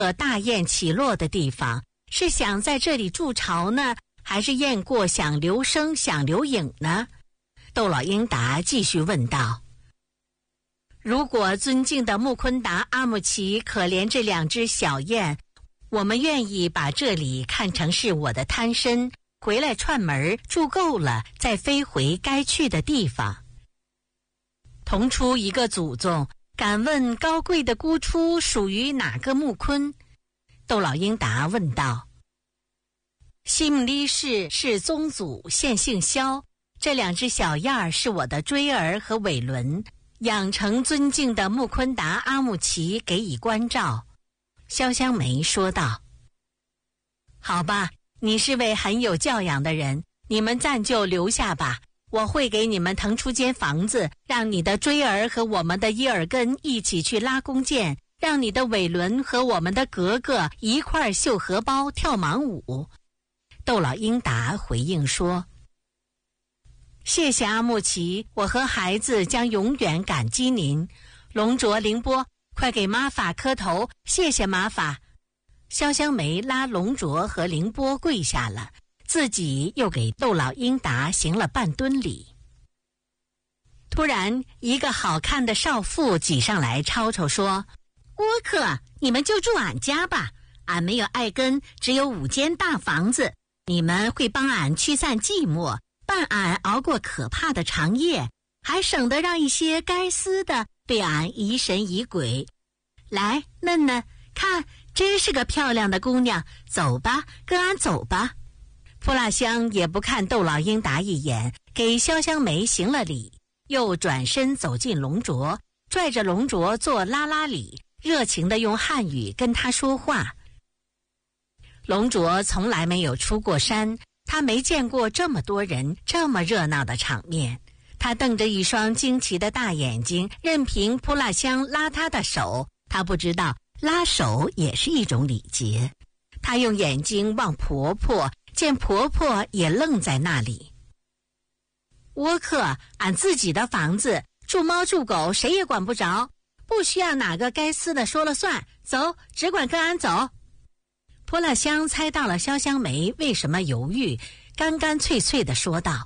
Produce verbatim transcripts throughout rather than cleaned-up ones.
个大雁起落的地方，是想在这里筑巢呢，还是雁过想留声想留影呢？窦老英达继续问道。如果尊敬的穆昆达阿木齐可怜这两只小雁，我们愿意把这里看成是我的摊身，回来串门住够了，再飞回该去的地方。同出一个祖宗，敢问高贵的姑出属于哪个穆昆？窦老英达问道。西姆利氏是宗祖，现姓萧，这两只小燕儿是我的追儿和尾轮，养成尊敬的穆昆达阿木齐给予关照。潇湘梅说道。好吧，你是位很有教养的人，你们暂就留下吧，我会给你们腾出间房子，让你的追儿和我们的伊尔根一起去拉弓箭，让你的尾轮和我们的格格一块绣荷包跳盲舞。窦老英达回应说，谢谢阿木齐，我和孩子将永远感激您。龙卓、凌波，快给玛法磕头，谢谢玛法。潇湘梅拉龙卓和凌波跪下了，自己又给窦老英达行了半蹲礼。突然一个好看的少妇挤上来吵吵说，沃克，你们就住俺家吧，俺没有爱根，只有五间大房子，你们会帮俺驱散寂寞，伴俺熬过可怕的长夜，还省得让一些该死的对俺疑神疑鬼。来，嫩嫩，看，真是个漂亮的姑娘，走吧，跟俺走吧。扑辣香也不看窦老英达一眼，给潇湘梅行了礼，又转身走进龙卓，拽着龙卓做拉拉礼，热情地用汉语跟他说话。龙卓从来没有出过山，他没见过这么多人这么热闹的场面。他瞪着一双惊奇的大眼睛，任凭扑辣香拉他的手，他不知道拉手也是一种礼节。他用眼睛望婆婆，见婆婆也愣在那里。沃克，俺自己的房子，住猫住狗谁也管不着，不需要哪个该死的说了算，走，只管跟俺走。扑辣香猜到了潇湘梅为什么犹豫，干干脆脆地说道，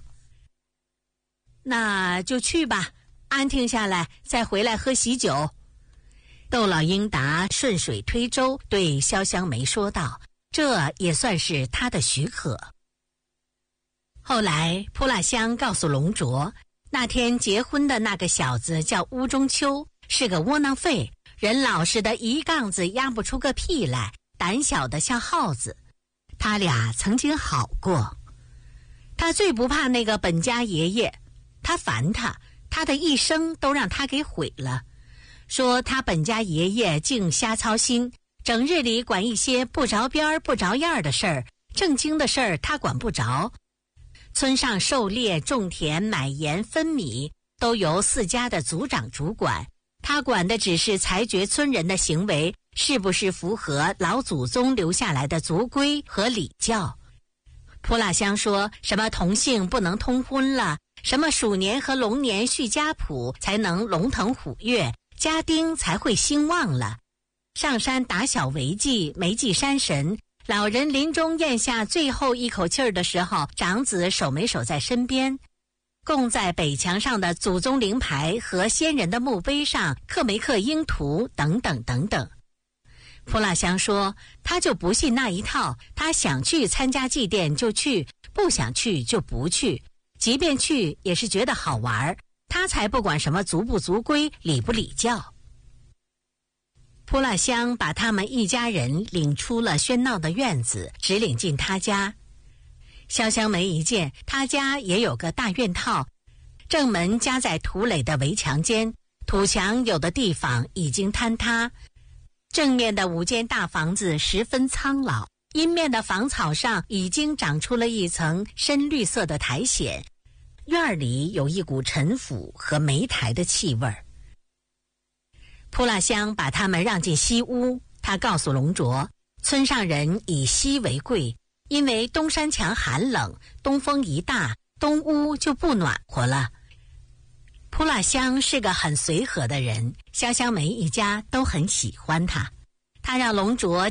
那就去吧，安停下来再回来喝喜酒。窦老英达顺水推舟对潇湘梅说道，这也算是他的许可。后来扑辣香告诉龙卓，那天结婚的那个小子叫乌中秋，是个窝囊废，人老实的一杠子压不出个屁来，胆小的像耗子。他俩曾经好过。他最不怕那个本家爷爷，他烦他，他的一生都让他给毁了。说他本家爷爷净瞎操心，整日里管一些不着边不着样的事儿，正经的事儿他管不着。村上狩猎、种田、买盐、分米都由四家的族长主管，他管的只是裁决村人的行为是不是符合老祖宗留下来的族规和礼教。扑辣香说什么同姓不能通婚了，什么鼠年和龙年续家谱才能龙腾虎跃，家丁才会兴旺了。上山打小违纪，没祭山神，老人临终咽下最后一口气儿的时候，长子守没守在身边，供在北墙上的祖宗灵牌和先人的墓碑上刻没刻鹰图等等等等。扑辣香说他就不信那一套，他想去参加祭奠就去，不想去就不去，即便去也是觉得好玩，他才不管什么族不族规礼不礼教。扑辣香把他们一家人领出了喧闹的院子，直领进他家。潇湘梅一见他家也有个大院套，正门夹在土垒的围墙间，土墙有的地方已经坍塌，正面的五间大房子十分苍老，阴面的房草上已经长出了一层深绿色的苔藓，院里有一股陈腐和煤台的气味。扑辣香把他们让进西屋，他告诉龙卓，村上人以西为贵，因为东山墙寒冷，东风一大，东屋就不暖和了。扑辣香是个很随和的人，潇湘梅一家都很喜欢他。他让龙卓